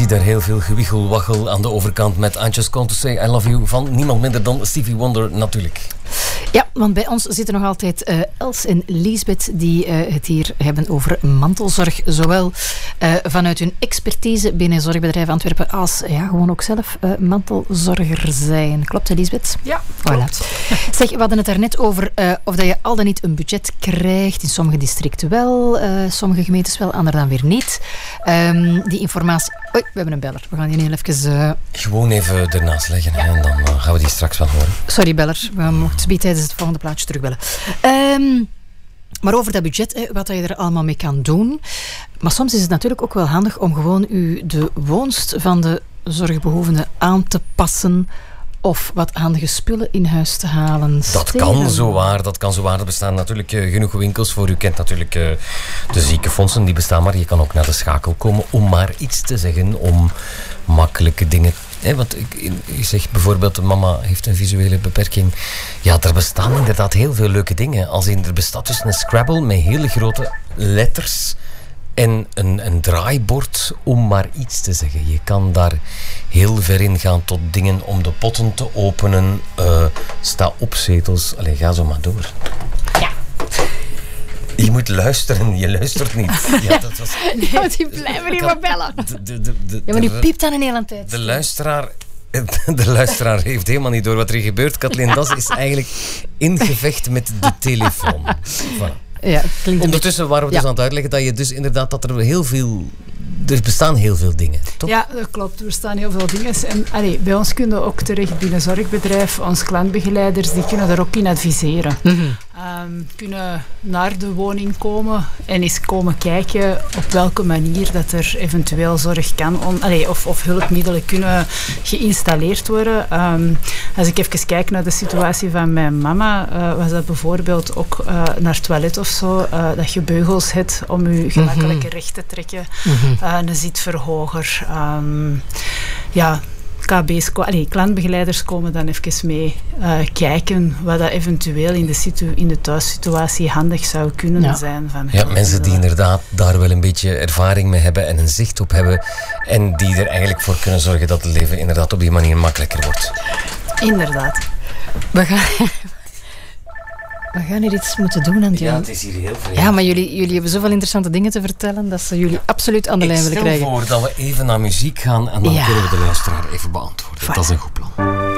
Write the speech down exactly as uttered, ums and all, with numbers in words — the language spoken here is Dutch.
zie daar heel veel gewichelwaggel aan de overkant met I Just Called To Say I Love You van niemand minder dan Stevie Wonder natuurlijk. Ja, want bij ons zitten nog altijd uh, Els en Liesbeth die uh, het hier hebben over mantelzorg. Zowel uh, vanuit hun expertise binnen Zorgbedrijf Antwerpen als ja, gewoon ook zelf uh, mantelzorger zijn. Klopt, hè, Liesbeth? Ja, klopt. Voilà. Zeg, we hadden het daarnet over uh, of dat je al dan niet een budget krijgt. In sommige districten wel, uh, sommige gemeentes wel, andere dan weer niet. Um, die informatie... Oei, we hebben een beller. We gaan die heel even... Uh... Gewoon even ernaast leggen hè, en dan uh, gaan we die straks wel horen. Sorry, beller. We mochten ze tijdens het volgende plaatje terugbellen. Um, maar over dat budget, hè, wat je er allemaal mee kan doen. Maar soms is het natuurlijk ook wel handig om gewoon u de woonst van de zorgbehoevende aan te passen of wat handige spullen in huis te halen. Dat Stelen. kan zowaar, dat kan zowaar. Er bestaan natuurlijk uh, genoeg winkels voor. U kent natuurlijk uh, de ziekenfondsen, die bestaan, maar je kan ook naar de schakel komen om maar iets te zeggen, om makkelijke dingen. Hè, want ik, ik zeg bijvoorbeeld, mama heeft een visuele beperking. Ja, er bestaan inderdaad heel veel leuke dingen. Als in, er bestaat dus een Scrabble met hele grote letters en een, een draaibord om maar iets te zeggen. Je kan daar heel ver in gaan tot dingen om de potten te openen. Uh, sta op zetels. Allee, ga zo maar door. Ja. Je moet luisteren, je luistert niet. Ja, dat was... Nee, want die blijven niet maar bellen. De, de, de, de, ja, maar die de, piept aan een hele tijd. De luisteraar... De luisteraar heeft helemaal niet door wat er hier gebeurt. Kathleen Das is eigenlijk in gevecht met de telefoon. Voilà. Ja, ondertussen waren we dus ja. aan het uitleggen dat je dus inderdaad dat er heel veel... Er bestaan heel veel dingen, toch? Ja, dat klopt. Er bestaan heel veel dingen. En allee, bij ons kunnen ook terecht binnen Zorgbedrijf. Onze klantbegeleiders die kunnen daar ook in adviseren. Mm-hmm. Um, kunnen naar de woning komen en eens komen kijken op welke manier dat er eventueel zorg kan on, allee, of, of hulpmiddelen kunnen geïnstalleerd worden. Um, als ik even kijk naar de situatie van mijn mama, uh, was dat bijvoorbeeld ook uh, naar het toilet of zo, uh, dat je beugels hebt om je gemakkelijker mm-hmm. recht te trekken. Mm-hmm. Uh, een zitverhoger. Um, ja... K B's, allee, klantbegeleiders komen dan even mee uh, kijken wat dat eventueel in de, situ- in de thuissituatie handig zou kunnen ja. zijn. Van ja, mensen die inderdaad daar wel een beetje ervaring mee hebben en een zicht op hebben en die er eigenlijk voor kunnen zorgen dat het leven inderdaad op die manier makkelijker wordt. Inderdaad. We gaan... We gaan hier iets moeten doen aan die... Ja, het is hier heel veel. Ja, maar jullie, jullie hebben zoveel interessante dingen te vertellen dat ze jullie absoluut aan de lijn willen krijgen. Ik stel voor dat we even naar muziek gaan en dan ja. kunnen we de luisteraar even beantwoorden. Voilà. Dat is een goed plan.